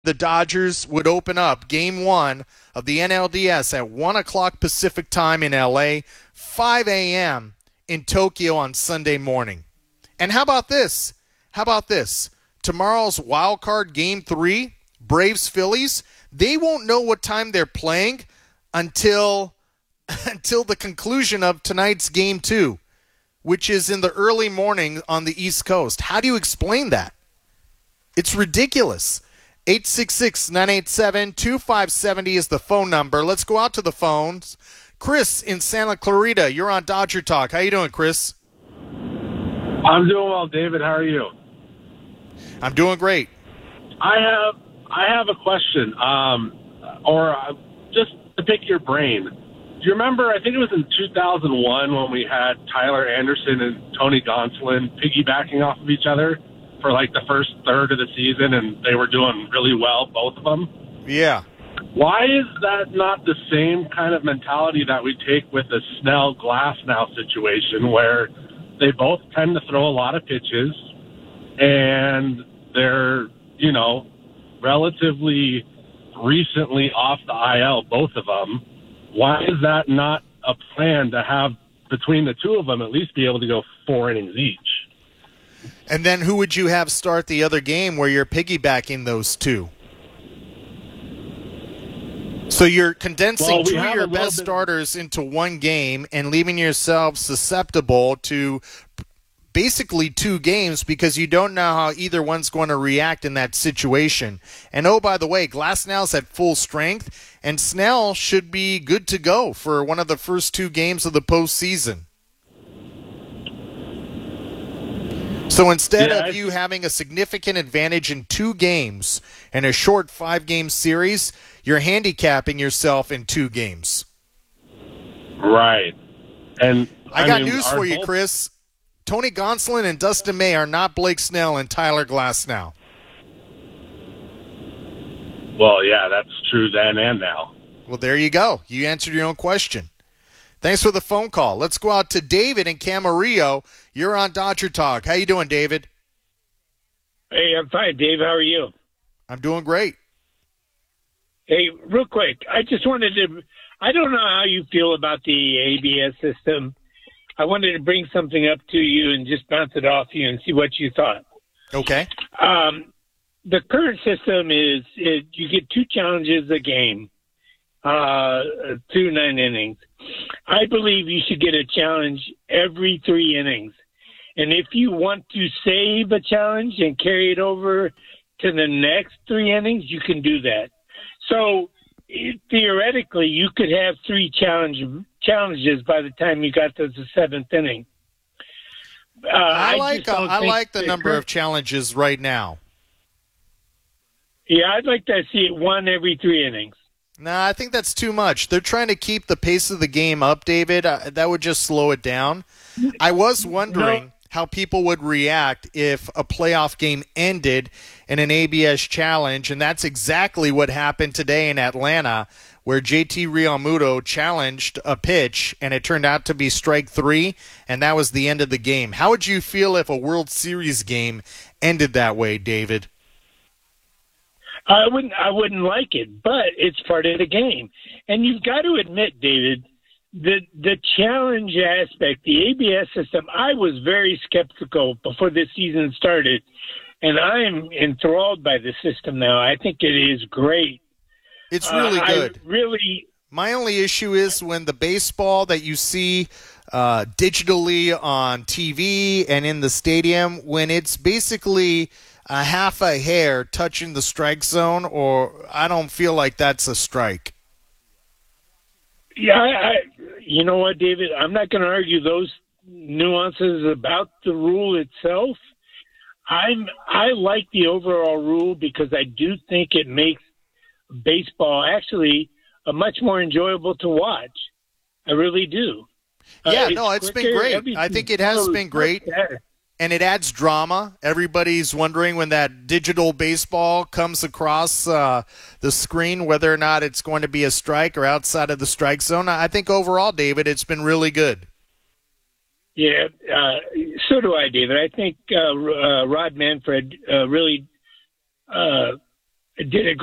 The Dodgers would open up Game 1 of the NLDS at 1 o'clock Pacific time in LA, 5 a.m. in Tokyo on Sunday morning. And how about this? How about this? Tomorrow's wild card Game 3, Braves-Phillies, they won't know what time they're playing until the conclusion of tonight's Game 2, which is in the early morning on the East Coast. How do you explain that? It's ridiculous. 866-987-2570 is the phone number. Let's go out to the phones. Chris in Santa Clarita, you're on Dodger Talk. How you doing, Chris? I'm doing well, David. How are you? I'm doing great. I have a question, just to pick your brain. Do you remember, I think it was in 2001 when we had Tyler Anderson and Tony Gonsolin piggybacking off of each other for like the first third of the season, and they were doing really well, both of them? Yeah. Why is that not the same kind of mentality that we take with the Snell-Glasnow situation, where they both tend to throw a lot of pitches and they're, relatively recently off the IL, both of them? Why is that not a plan to have between the two of them at least be able to go 4 innings each? And then who would you have start the other game where you're piggybacking those two? So you're condensing two of your best starters into one game and leaving yourself susceptible to basically 2 games because you don't know how either one's going to react in that situation. And oh, by the way, Glasnow's at full strength, and Snell should be good to go for one of the first 2 games of the postseason. So instead of you having a significant advantage in 2 games in a short 5-game series, you're handicapping yourself in 2 games. Right. And I got news for you, Chris. Tony Gonsolin and Dustin May are not Blake Snell and Tyler Glasnow. Well, yeah, that's true then and now. Well, there you go. You answered your own question. Thanks for the phone call. Let's go out to David in Camarillo. You're on Dodger Talk. How you doing, David? Hey, I'm fine, Dave. How are you? I'm doing great. Hey, real quick, I just wanted to – I don't know how you feel about the ABS system. I wanted to bring something up to you and just bounce it off you and see what you thought. Okay. The current system is you get 2 challenges a game, 2 9 innings. I believe you should get a challenge every 3 innings. And if you want to save a challenge and carry it over to the next 3 innings, you can do that. So theoretically, you could have 3 challenges by the time you got to the 7th inning. I like the number of challenges right now. Yeah, I'd like to see it 1 every 3 innings. Nah, I think that's too much. They're trying to keep the pace of the game up, David. That would just slow it down. I was wondering how people would react if a playoff game ended in an ABS challenge, and that's exactly what happened today in Atlanta, where JT Realmuto challenged a pitch, and it turned out to be strike 3, and that was the end of the game. How would you feel if a World Series game ended that way, David? I wouldn't like it, but it's part of the game. And you've got to admit, David, the challenge aspect, the ABS system, I was very skeptical before this season started, and I am enthralled by the system now. I think it is great. It's really good. My only issue is when the baseball that you see digitally on TV and in the stadium, when it's basically a half a hair touching the strike zone, or I don't feel like that's a strike. Yeah, you know what, David? I'm not going to argue those nuances about the rule itself. I like the overall rule because I do think it makes baseball actually much more enjoyable to watch. I really do. Yeah, it's been great. I think it has been great. And it adds drama. Everybody's wondering when that digital baseball comes across the screen whether or not it's going to be a strike or outside of the strike zone. I think overall, David, it's been really good. Yeah, so do I, David. I think Rod Manfred really did a